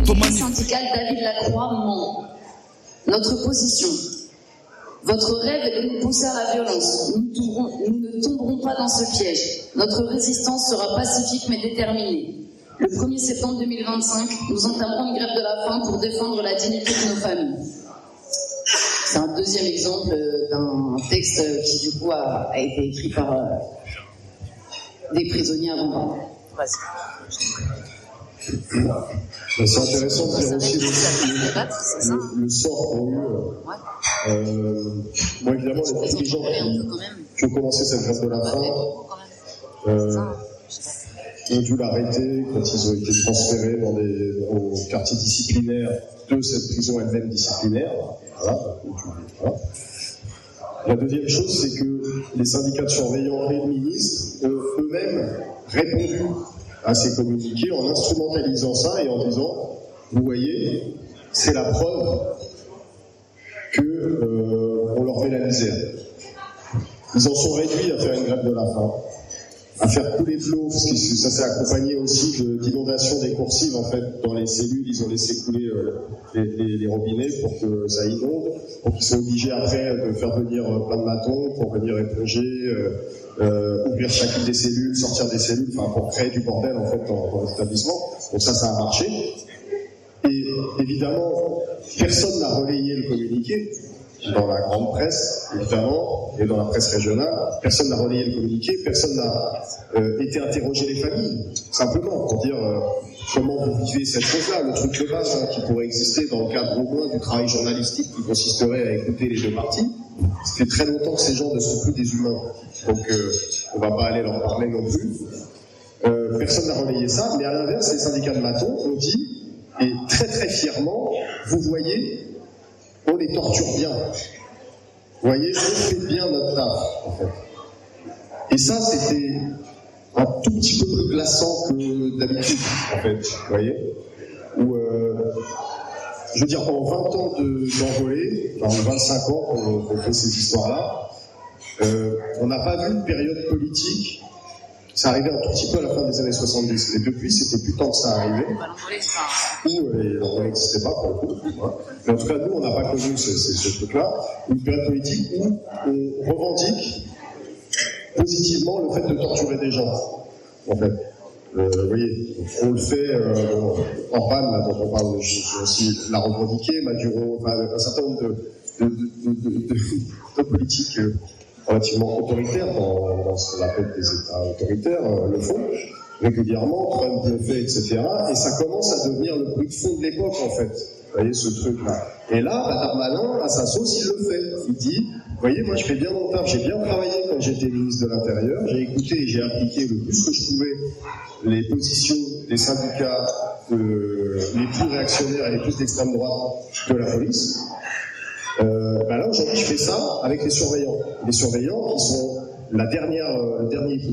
Le syndical David Lacroix ment. Notre position. Votre rêve est de nous pousser à la violence. Nous ne tomberons pas dans ce piège. Notre résistance sera pacifique mais déterminée. Le 1er septembre 2025, nous entamerons une grève de la faim pour défendre la dignité de nos familles. C'est un deuxième exemple d'un texte qui du coup a été écrit par des prisonniers avant. C'est intéressant de dire aussi le sort qu'ont eu. Moi, évidemment, tous les gens qui ont commencé cette grève de la faim ont dû l'arrêter quand ils ont été transférés au quartier disciplinaire de cette prison elle-même disciplinaire. Voilà. La deuxième chose, c'est que les syndicats de surveillants et de ministres ont eux-mêmes répondu à ces communiqués en instrumentalisant ça et en disant, vous voyez, c'est la preuve qu'on leur met la misère. Ils en sont réduits à faire une grève de la faim, à faire couler de l'eau, parce que ça s'est accompagné aussi d'inondations décoursives en fait dans les cellules. Ils ont laissé couler les robinets pour que ça inonde, donc ils sont obligés après de faire venir plein de matons pour venir éponger, ouvrir chacune des cellules, sortir des cellules, enfin pour créer du bordel en fait dans l'établissement. Donc ça a marché. Et évidemment, personne n'a relayé le communiqué. Dans la grande presse, évidemment, et dans la presse régionale, personne n'a relayé le communiqué, personne n'a été interroger les familles, simplement, pour dire comment vous vivez cette chose-là, le truc de base qui pourrait exister dans le cadre au moins du travail journalistique qui consisterait à écouter les deux parties. Ça fait très longtemps que ces gens ne sont plus des humains, donc on va pas aller leur parler non plus. Personne n'a relayé ça, mais à l'inverse, les syndicats de matons ont dit, et très très fièrement, vous voyez, on les torture bien. Vous voyez, on fait bien notre taf, en fait. Et ça, c'était un tout petit peu plus glaçant que d'habitude, en fait. Vous voyez, où, je veux dire, en 20 ans d'envolée, en 25 ans qu'on fait ces histoires-là, on n'a pas vu une période politique. Ça arrivait un tout petit peu à la fin des années 70. Et depuis, c'était plus tant que ça arrivait. Où l'envolée n'existait pas, pour le coup. Hein. Mais en tout cas, nous, on n'a pas connu ce truc-là. Une période politique où on revendique positivement le fait de torturer des gens. En fait. Vous voyez, on le fait en panne, là, dont on parle, je aussi la revendiquer, Maduro, enfin, un certain nombre de politiques relativement autoritaires dans ce qu'on appelle des États autoritaires, le font régulièrement, Trump le fait, etc. Et ça commence à devenir le bruit de fond de l'époque, en fait. Vous voyez, ce truc-là. Et là, Darmanin, à sa sauce, il le fait. Il dit, vous voyez, moi, je fais bien mon taf, j'ai bien travaillé quand j'étais ministre de l'Intérieur, j'ai écouté et j'ai appliqué le plus que je pouvais les positions des syndicats les plus réactionnaires et les plus d'extrême droite de la police. Là, aujourd'hui, je fais ça avec les surveillants. Les surveillants qui sont le dernier